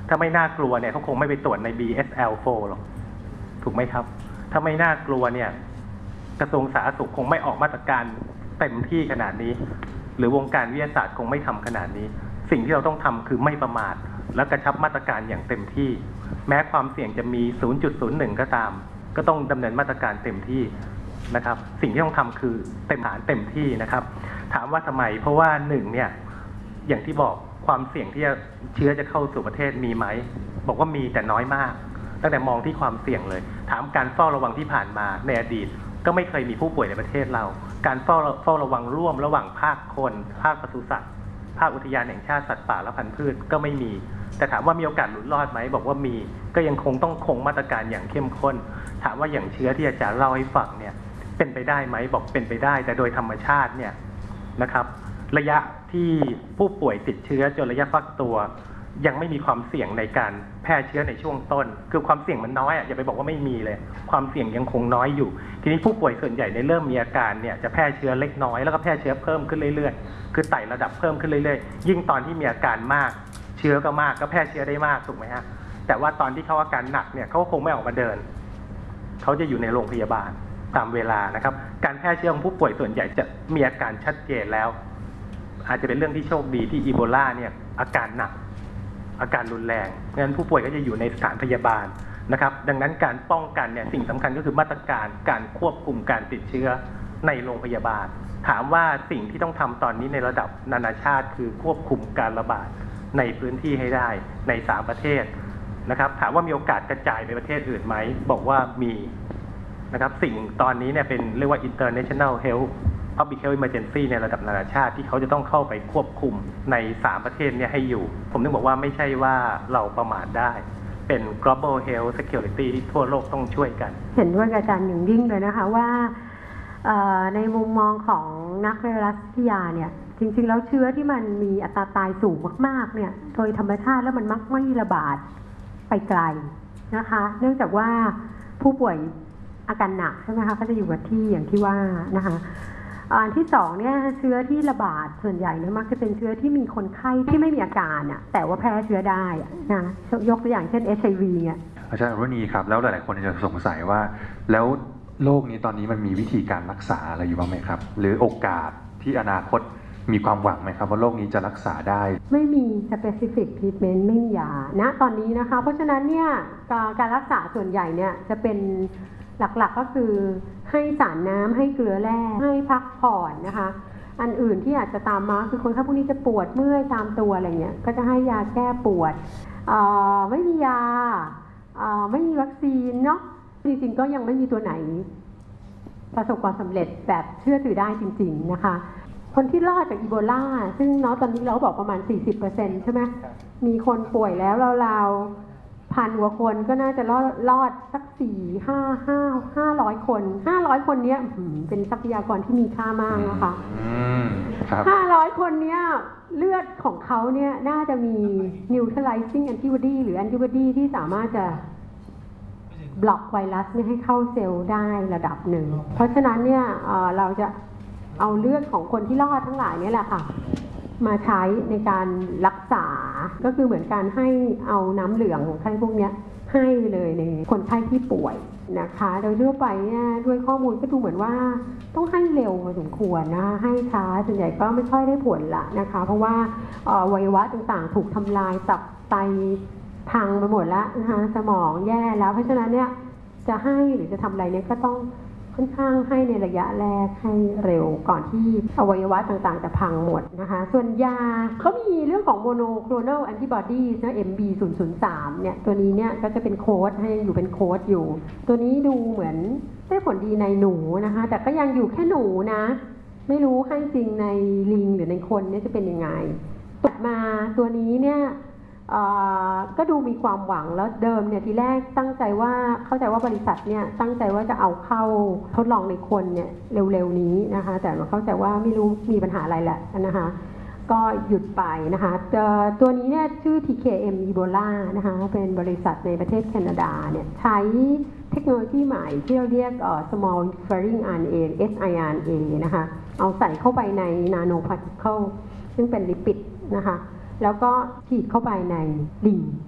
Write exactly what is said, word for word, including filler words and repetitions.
ถ้าไม่น่ากลัวเนี่ยเขาคงไม่ไปตรวจใน บี เอส แอล โฟร์ หรอกถูกไหมครับถ้าไม่น่ากลัวเนี่ยกระทรวงสาธารณสุขคงไม่ออกมาตรการเต็มที่ขนาดนี้หรือวงการวิทยาศาสตร์คงไม่ทำขนาดนี้สิ่งที่เราต้องทำคือไม่ประมาทและกระชับมาตรการอย่างเต็มที่แม้ความเสี่ยงจะมี ศูนย์จุดศูนย์หนึ่ง ก็ตามก็ต้องดำเนินมาตรการเต็มที่นะครับสิ่งที่ต้องทำคือเต็มฐานเต็มที่นะครับถามว่าทำไมเพราะว่าหนึ่งเนี่ยอย่างที่บอกความเสี่ยงที่เชื้อจะเข้าสู่ประเทศมีไหมบอกว่ามีแต่น้อยมากตั้งแต่มองที่ความเสี่ยงเลยถามการเฝ้าระวังที่ผ่านมาในอดีตก็ไม่เคยมีผู้ป่วยในประเทศเราการเฝ้าเฝ้าระวังร่วมระหว่างภาคคนภาคปศุสัตว์ภาคอุทยานแห่งชาติสัตว์ป่าและพันธุ์พืชก็ไม่มีแต่ถามว่ามีโอกาสหลุดรอดไหมบอกว่ามีก็ยังคงต้องคงมาตรการอย่างเข้มข้นถามว่าอย่างเชื้อที่อาจารย์เล่าให้ฟังเนี่ยเป็นไปได้ไหมบอกเป็นไปได้แต่โดยธรรมชาติเนี่ยนะครับระยะที่ผู้ป่วยติดเชื้อจนระยะฟักตัวยังไม่มีความเสี่ยงในการแพร่เชื้อในช่วงต้นคือความเสี่ยงมันน้อยอ่ะอย่าไปบอกว่าไม่มีเลยความเสี่ยงยังคงน้อยอยู่ทีนี้ผู้ป่วยส่วนใหญ่ในเริ่มมีอาการเนี่ยจะแพร่เชื้อเล็กน้อยแล้วก็แพร่เชื้อเพิ่มขึ้นเรื่อยๆคือไต่ระดับเพิ่มขึ้นเรื่อยๆยิ่งตอนที่มีอาการมากเชื้อก็มากก็แพร่เชื้อได้มากถูกไหมฮะแต่ว่าตอนที่เขาอาการหนักเนี่ยเขาคงไม่ออกมาเดินเขาจะอยู่ในโรงพยาบาลตามเวลานะครับการแพร่เชื้อของผู้ป่วยส่วนใหญ่จะมีอาการชัดเจนแล้วอาจจะเป็นเรื่องที่โชคดีที่อีโบลาเนี่ยอาการหนักอาการรุนแรงงั้นผู้ป่วยก็จะอยู่ในสถานพยาบาลนะครับดังนั้นการป้องกันเนี่ยสิ่งสำคัญก็คือมาตรการการควบคุมการติดเชื้อในโรงพยาบาลถามว่าสิ่งที่ต้องทำตอนนี้ในระดับนานาชาติคือควบคุมการระบาดในพื้นที่ให้ได้ในสามประเทศนะครับถามว่ามีโอกาสกระจายไปประเทศอื่นไหมบอกว่ามีนะครับสิ่งตอนนี้เนี่ยเป็นเรียกว่า international health Public Health Emergency ในระดับนานาชาติที่เขาจะต้องเข้าไปควบคุมในสามประเทศนี้ให้อยู่ผมถึงบอกว่าไม่ใช่ว่าเราประมาทได้เป็น global health security ที่ทั่วโลกต้องช่วยกันเห็นด้วยกับอาจารย์หนึ่งยิ่งเลยนะคะว่าในมุมมองของนักไวรัสวิทยาเนี่ยจริงๆแล้วเชื้อที่มันมีอัตราตายสูงมากๆเนี่ยโดยธรรมชาติแล้วมันมักไม่ระบาดไปไกลนะคะเนื่องจากว่าผู้ป่วยอาการหนักใช่ไหมคะก็จะอยู่กับที่อย่างที่ว่านะคะอันที่สองเนี่ยเชื้อที่ระบาดส่วนใหญ่เนี่ยมักจะเป็นเชื้อที่มีคนไข้ที่ไม่มีอาการอ่ะแต่ว่าแพร่เชื้อได้นะยกตัวอย่างเช่น เอช ไอ วี เนี่ยอาจารย์อรุณีครับแล้วหลายๆคนจะสงสัยว่าแล้วโรคนี้ตอนนี้มันมีวิธีการรักษาอะไรอยู่บ้างไหมครับหรือโอกาสที่อนาคตมีความหวังไหมครับว่าโรคนี้จะรักษาได้ไม่มี specific treatment ไม่มียาณตอนนี้นะคะเพราะฉะนั้นเนี่ยการรักษาส่วนใหญ่เนี่ยจะเป็นหลักๆก็คือให้สารน้ำให้เกลือแร่ให้พักผ่อนนะคะอันอื่นที่อาจจะตามมาคือคนไข้พวกนี้จะปวดเมื่อยตามตัวอะไรเงี้ยก็จะให้ยาแก้ปวดไม่มียาไม่มีวัคซีนเนาะจริงๆก็ยังไม่มีตัวไหนประสบความสำเร็จแบบเชื่อถือได้จริงๆนะคะคนที่รอดจากอีโบลาซึ่งเนาะตอนนี้เราบอกประมาณ สี่สิบเปอร์เซ็นต์ ใช่ไหมมีคนป่วยแล้วราวๆพันกว่าคนก็น่าจะรอดรอดสักสี่ห้าห้าห้าร้อยคนห้าร้อยคนเนี้ยเป็นทรัพยากรที่มีค่ามากนะคะห้าร้อยคนเนี้ยเลือดของเขาเนี่ยน่าจะมี neutralizing antibody หรือ antibody ที่สามารถจะบล็อกไวรัสไม่ให้เข้าเซลล์ได้ระดับหนึ่งเพราะฉะนั้นเนี่ยเราจะเอาเลือดของคนที่รอดทั้งหลายนี่แหละค่ะมาใช้ในการรักษาก็คือเหมือนการให้เอาน้ำเหลืองของไข้พวกนี้ให้เลยในคนไข้ที่ป่วยนะคะโดยทั่วไปเนี่ยด้วยข้อมูลก็ดูเหมือนว่าต้องให้เร็วพอสมควรนะคะให้ช้าส่วนใหญ่ก็ไม่ค่อยได้ผลละนะคะเพราะว่าอวัยวะต่างๆถูกทำลายตับไตพังไปหมดแล้วนะคะสมองแย่แล้วเพราะฉะนั้นเนี่ยจะให้หรือจะทำอะไรเนี่ยก็ต้องค่อนข้างให้ในระยะแรกให้เร็วก่อนที่อวัยวะต่างๆจะพังหมดนะคะส่วนยาเขามีเรื่องของ monoclonal antibodies นะ เอ็ม บี ศูนย์ ศูนย์ สาม เนี่ยตัวนี้เนี่ยก็จะเป็นโค้ดให้อยู่เป็นโค้ดอยู่ตัวนี้ดูเหมือนได้ผลดีในหนูนะคะแต่ก็ยังอยู่แค่หนูนะไม่รู้ให้จริงในลิงหรือในคนเนี่ยจะเป็นยังไงต่อมาตัวนี้เนี่ยก็ดูมีความหวังแล้วเดิมเนี่ยทีแรกตั้งใจว่าเข้าใจว่าบริษัทเนี่ยตั้งใจว่าจะเอาเข้าทดลองในคนเนี่ยเร็วๆนี้นะคะแต่เข้าใจว่าไม่รู้มีปัญหาอะไรแหละนะคะก็หยุดไปนะคะตัวนี้เนี่ยชื่อ ที เค เอ็ม Ebola นะคะเป็นบริษัทในประเทศแคนาดาเนี่ยใช้เทคโนโลยีใหม่ที่เราเรียก small interfering อาร์ เอ็น เอ เอส ไอ อาร์ เอ็น เอ นะคะเอาใส่เข้าไปใน nano particle ซึ่งเป็นลิปิดนะคะแล้วก็ฉีดเข้าไปในลิง